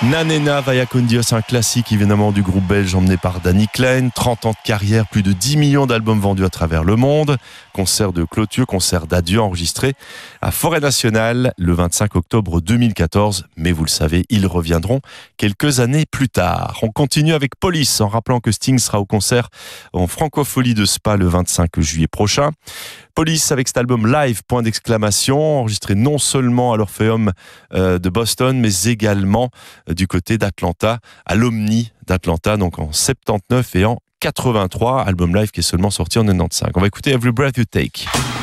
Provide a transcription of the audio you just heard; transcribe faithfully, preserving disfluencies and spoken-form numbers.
Nanena Vayakondios, un classique évidemment du groupe belge emmené par Danny Klein. trente ans de carrière, plus de dix millions d'albums vendus à travers le monde. Concert de clôture, concert d'adieu enregistré à Forêt Nationale le vingt-cinq octobre deux mille quatorze. Mais vous le savez, ils reviendront quelques années plus tard. On continue avec Police en rappelant que Sting sera au concert en Francophonie de Spa le vingt-cinq juillet prochain. Police avec cet album Live, point d'exclamation, enregistré non seulement à l'Orpheum euh, de Boston, mais également euh, du côté d'Atlanta, à l'Omni d'Atlanta, donc en soixante-dix-neuf et en quatre-vingt-trois, album live qui est seulement sorti en quatre-vingt-quinze. On va écouter Every Breath You Take.